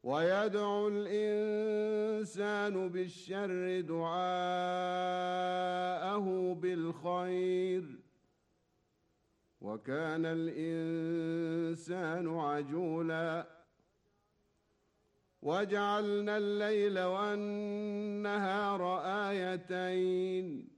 ويدعو الإنسان بالشر دعاءه بالخير وكان الإنسان عجولا وجعلنا الليل والنهار آيتين